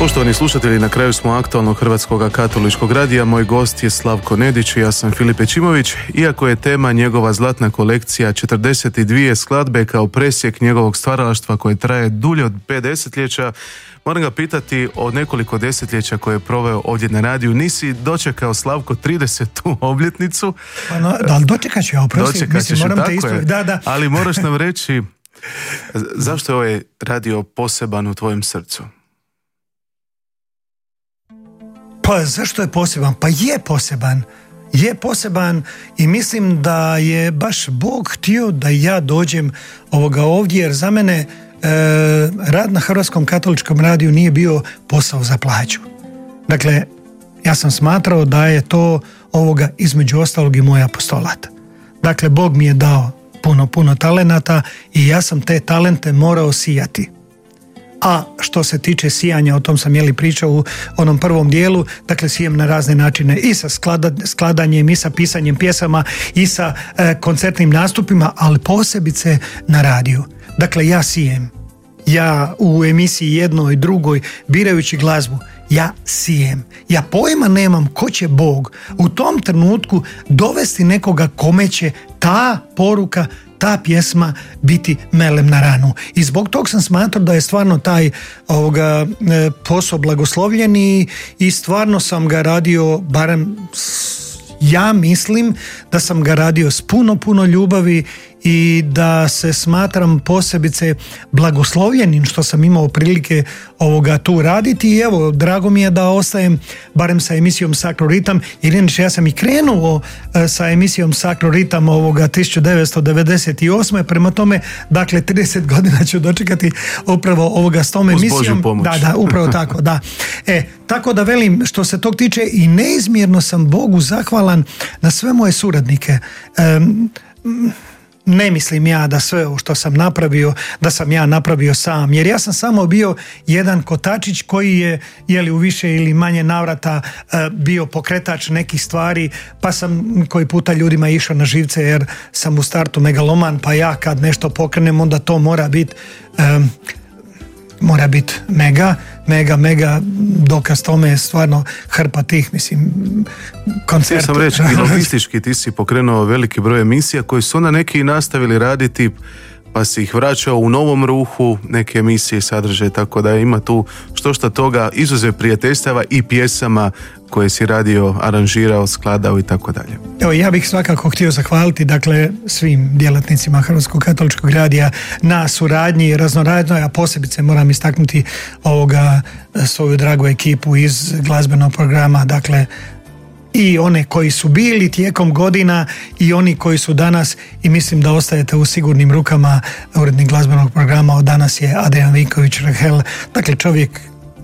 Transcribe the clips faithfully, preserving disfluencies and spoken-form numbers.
Poštovani slušatelji, na kraju smo aktualnog Hrvatskog katoličkog radija. Moj gost je Slavko Nedić i ja sam Filip Pečimović. Iako je tema njegova zlatna kolekcija četrdeset dvije skladbe kao presjek njegovog stvaralaštva koje traje dulje od pet desetljeća, moram ga pitati o nekoliko desetljeća koje je proveo ovdje na radiju. Nisi dočekao, Slavko, tridesetu obljetnicu. Pa no, da li dočekat ću ja, oprosti? Dočekat ćeš, moram tako te ispraviti. Da, da. Ali moraš nam reći zašto je ovaj radio poseban u tvojem srcu? Pa zašto je poseban? Pa je poseban. Je poseban i mislim da je baš Bog htio da ja dođem ovoga ovdje, jer za mene e, rad na Hrvatskom katoličkom radiju nije bio posao za plaću. Dakle, ja sam smatrao da je to ovoga između ostalog i moj apostolat. Dakle, Bog mi je dao puno, puno talenata i ja sam te talente morao sijati. A što se tiče sijanja, o tom sam jeli pričao u onom prvom dijelu, dakle sijem na razne načine i sa sklada, skladanjem i sa pisanjem pjesama i sa e, koncertnim nastupima, ali posebice na radiju. Dakle, ja sijem. Ja u emisiji jednoj, drugoj, birajući glazbu, ja sijem. Ja pojma nemam ko će Bog u tom trenutku dovesti nekoga kome će ta poruka, ta pjesma biti melem na ranu. I zbog tog sam smatrao da je stvarno taj ovoga, posao blagoslovljen i, i stvarno sam ga radio, barem ja mislim da sam ga radio s puno, puno ljubavi i da se smatram posebice blagoslovljenim što sam imao prilike ovoga tu raditi i evo, drago mi je da ostajem barem sa emisijom Sakro Ritam, jer inače ja sam i krenuo e, sa emisijom Sakro Ritam ovoga tisuću devetsto devedeset osme. Prema tome, dakle, trideset godina ću dočekati upravo ovoga s tom emisijom. Da, da, upravo tako, da. E, tako da velim, što se tog tiče i neizmjerno sam Bogu zahvalan na sve moje suradnike. E, Ne mislim ja da sve ovo što sam napravio, da sam ja napravio sam, jer ja sam samo bio jedan kotačić koji je, jeli u više ili manje navrata bio pokretač nekih stvari, pa sam koji puta ljudima išao na živce jer sam u startu megaloman, pa ja kad nešto pokrenem onda to mora biti um, mora biti mega, mega, mega, dokaz tome je stvarno hrpa tih, mislim, koncerta. Ja sam reći, i logistički ti si pokrenuo veliki broj emisija koji su onda neki nastavili raditi, pa si ih vraćao u novom ruhu, neke emisije sadržaje, tako da ima tu što šta toga, izuzev prijateljstava i pjesama koje si radio, aranžirao, skladao i tako dalje. Evo, ja bih svakako htio zahvaliti, dakle, svim djelatnicima Hrvatskog katoličkog radija na suradnji raznoradnoj, a posebice moram istaknuti ovoga svoju dragu ekipu iz glazbenog programa, dakle, i one koji su bili tijekom godina i oni koji su danas, i mislim da ostajete u sigurnim rukama. Urednik glazbenog programa od danas je Adrian Vinković Rahel, dakle čovjek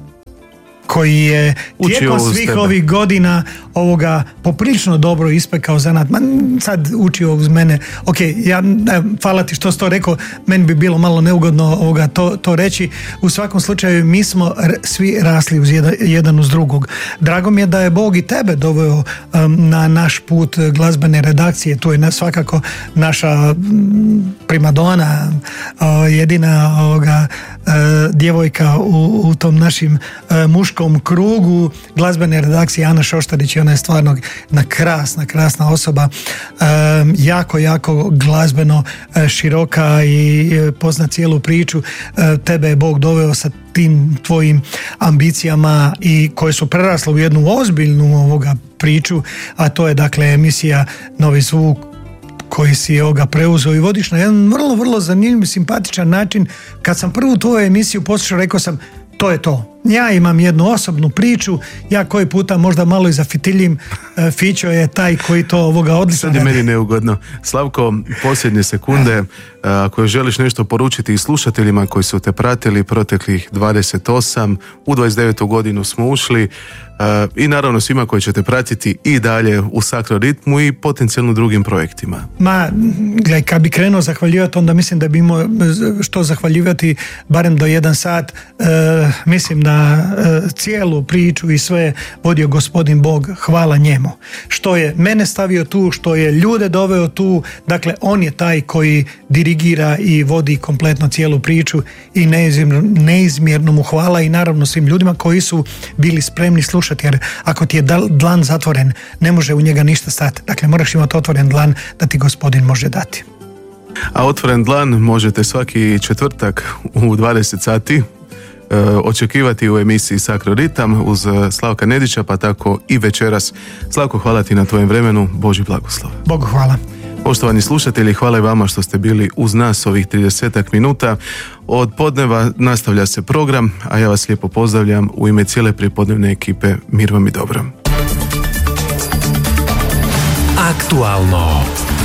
koji je tijekom svih ovih godina ovoga poprilično dobro ispekao zanat. Ma sad učio uz mene. Ok, ja, hvala ti što si to rekao, meni bi bilo malo neugodno ovoga to, to reći. U svakom slučaju mi smo r- svi rasli uz jedan, jedan uz drugog. Drago mi je da je Bog i tebe doveo um, na naš put glazbene redakcije. Tu je na, svakako naša um, primadona, uh, jedina ovoga, uh, djevojka u, u tom našim uh, muškom krugu glazbene redakcije, Ana Šoštarić, ona je stvarno na krasna, krasna osoba, e, jako, jako glazbeno e, široka i e, pozna cijelu priču. E, tebe je Bog doveo sa tim tvojim ambicijama i koje su prerasle u jednu ozbiljnu ovoga priču, a to je dakle emisija Novi zvuk koji si ovoga preuzeo i vodiš na jedan vrlo, vrlo zanimljiv, simpatičan način. Kad sam prvu tvoju emisiju poslušao, rekao sam, to je to. Ja imam jednu osobnu priču, ja koji puta možda malo i zafitiljim, e, Fićo je taj koji to ovoga odlično. Sad je meni neugodno. Slavko, posljednje sekunde, ako želiš nešto poručiti i slušateljima koji su te pratili proteklih dvadeset osam, u dvadeset devetu godinu smo ušli, i naravno svima koji ćete pratiti i dalje u Sakro Ritmu i potencijalno drugim projektima. Ma, gledaj, kad bi krenuo zahvaljivati, onda mislim da bi imao što zahvaljivati barem do jedan sat. E, mislim da e, cijelu priču i sve vodio gospodin Bog, hvala njemu. Što je mene stavio tu, što je ljude doveo tu, dakle on je taj koji dirigira i vodi kompletno cijelu priču i neizmjerno, neizmjerno mu hvala i naravno svim ljudima koji su bili spremni slušati, jer ako ti je dlan zatvoren, ne može u njega ništa stati. Dakle, moraš imati otvoren dlan da ti gospodin može dati. A otvoren dlan možete svaki četvrtak u dvadeset sati e, očekivati u emisiji Sakro Ritam uz Slavka Nedića, pa tako i večeras. Slavko, hvala ti na tvojem vremenu, Božji blagoslov. Bogu hvala. Poštovani slušatelji, hvala i vama što ste bili uz nas ovih tridesetak minuta. Od podneva nastavlja se program, a ja vas lijepo pozdravljam u ime cijele prijepodnevne ekipe. Mir vam i dobro. Aktualno.